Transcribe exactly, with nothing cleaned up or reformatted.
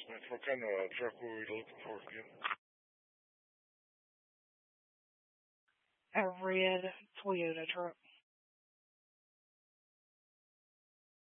Smith. What kind of truck were we looking for again? A red Toyota truck.